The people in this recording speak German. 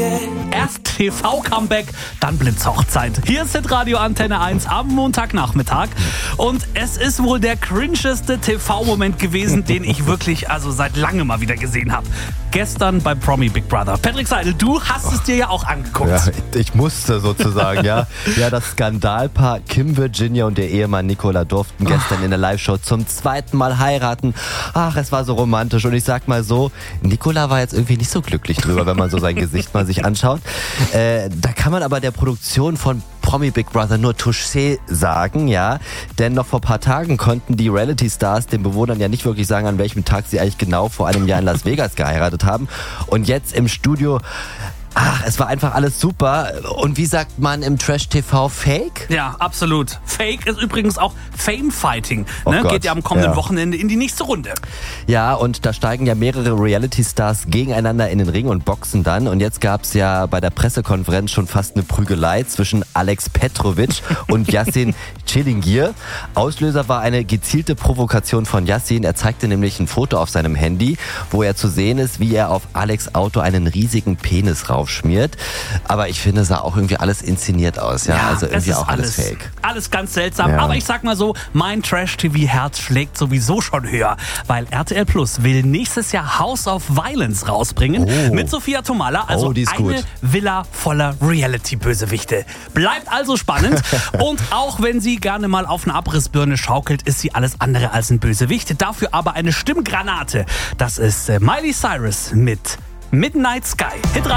Erst TV-Comeback, dann Blitzhochzeit. Hier ist Hitradio Antenne 1 am Montagnachmittag. Und es ist wohl der cringeste TV-Moment gewesen, den ich wirklich seit langem mal wieder gesehen habe. Gestern bei Promi Big Brother. Patrick Seidel, du hast es dir ja auch angeguckt. Ja, ich musste sozusagen, ja. Ja, das Skandalpaar Kim Virginia und der Ehemann Nicola durften gestern in der Live-Show zum zweiten Mal heiraten. Ach, es war so romantisch. Und ich sag mal so, Nicola war jetzt irgendwie nicht so glücklich drüber, wenn man so sein Gesicht mal sich anschaut. Da kann man aber der Produktion von Promi Big Brother nur Touché sagen, ja. Denn noch vor ein paar Tagen konnten die Reality-Stars den Bewohnern ja nicht wirklich sagen, an welchem Tag sie eigentlich genau vor einem Jahr in Las Vegas geheiratet haben. Und jetzt im Studio, es war einfach alles super. Und wie sagt man im Trash-TV, Fake? Ja, absolut. Fake ist übrigens auch Fame-Fighting. Oh Gott, geht ja am kommenden Wochenende in die nächste Runde. Ja, und da steigen ja mehrere Reality-Stars gegeneinander in den Ring und boxen dann. Und jetzt gab's ja bei der Pressekonferenz schon fast eine Prügelei zwischen Alex Petrovic und Yassin Çilingir. Auslöser war eine gezielte Provokation von Yassin. Er zeigte nämlich ein Foto auf seinem Handy, wo er zu sehen ist, wie er auf Alex' Auto einen riesigen Penis raufschmiert. Aber ich finde, sah auch irgendwie alles inszeniert aus. Ja, also irgendwie auch alles fake. Alles ganz seltsam. Ja. Aber ich sag mal so, mein Trash-TV-Herz schlägt sowieso schon höher. Weil RTL Plus will nächstes Jahr House of Violence rausbringen. Mit Sophia Tomalla. Also die ist eine gut. Villa voller Reality-Bösewichte. Bleibt also spannend. Und auch wenn sie gerne mal auf eine Abrissbirne schaukelt, ist sie alles andere als ein Bösewicht. Dafür aber eine Stimmgranate. Das ist Miley Cyrus mit Midnight Sky.